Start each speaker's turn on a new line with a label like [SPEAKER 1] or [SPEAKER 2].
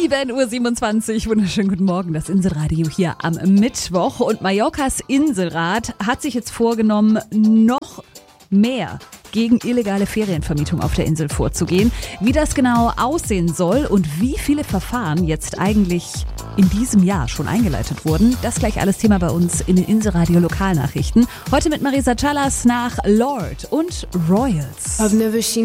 [SPEAKER 1] 7:27 Uhr, wunderschönen guten Morgen, das Inselradio hier am Mittwoch. Und Mallorcas Inselrat hat sich jetzt vorgenommen, noch mehr gegen illegale Ferienvermietung auf der Insel vorzugehen. Wie das genau aussehen soll und wie viele Verfahren jetzt eigentlich in diesem Jahr schon eingeleitet wurden, das gleich alles Thema bei uns in den Inselradio Lokalnachrichten. Heute mit Marisa Callas nach Lord und Royals.
[SPEAKER 2] I've never seen